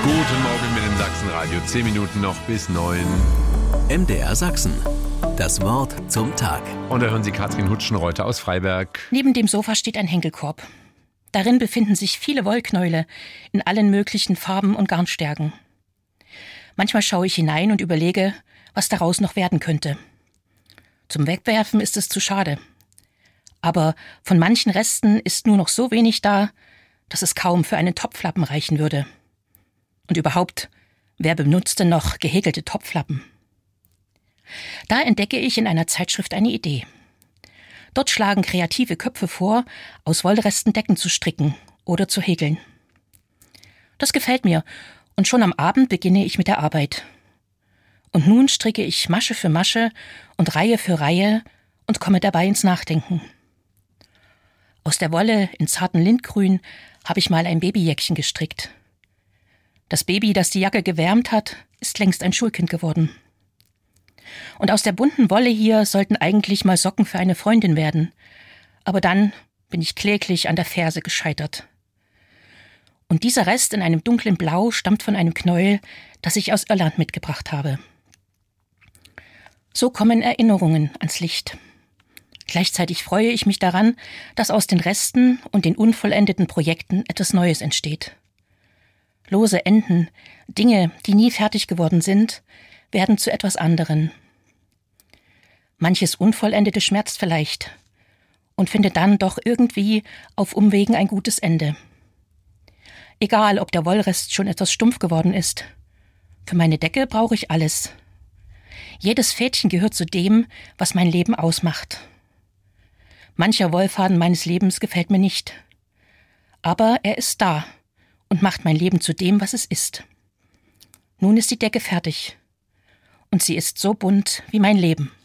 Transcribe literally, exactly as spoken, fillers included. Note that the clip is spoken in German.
Guten Morgen mit dem Sachsenradio. Zehn Minuten noch bis neun. M D R Sachsen. Das Wort zum Tag. Und da hören Sie Katrin Hutschenreuter aus Freiberg. Neben dem Sofa steht ein Henkelkorb. Darin befinden sich viele Wollknäule in allen möglichen Farben und Garnstärken. Manchmal schaue ich hinein und überlege, was daraus noch werden könnte. Zum Wegwerfen ist es zu schade. Aber von manchen Resten ist nur noch so wenig da, dass es kaum für einen Topflappen reichen würde. Und überhaupt, wer benutzt denn noch gehäkelte Topflappen? Da entdecke ich in einer Zeitschrift eine Idee. Dort schlagen kreative Köpfe vor, aus Wollresten Decken zu stricken oder zu häkeln. Das gefällt mir und schon am Abend beginne ich mit der Arbeit. Und nun stricke ich Masche für Masche und Reihe für Reihe und komme dabei ins Nachdenken. Aus der Wolle in zarten Lindgrün habe ich mal ein Babyjäckchen gestrickt. Das Baby, das die Jacke gewärmt hat, ist längst ein Schulkind geworden. Und aus der bunten Wolle hier sollten eigentlich mal Socken für eine Freundin werden. Aber dann bin ich kläglich an der Ferse gescheitert. Und dieser Rest in einem dunklen Blau stammt von einem Knäuel, das ich aus Irland mitgebracht habe. So kommen Erinnerungen ans Licht. Gleichzeitig freue ich mich daran, dass aus den Resten und den unvollendeten Projekten etwas Neues entsteht. Lose Enden, Dinge, die nie fertig geworden sind, werden zu etwas anderen. Manches Unvollendete schmerzt vielleicht und findet dann doch irgendwie auf Umwegen ein gutes Ende. Egal, ob der Wollrest schon etwas stumpf geworden ist. Für meine Decke brauche ich alles. Jedes Fädchen gehört zu dem, was mein Leben ausmacht. Mancher Wollfaden meines Lebens gefällt mir nicht. Aber er ist da und macht mein Leben zu dem, was es ist. Nun ist die Decke fertig. Und sie ist so bunt wie mein Leben.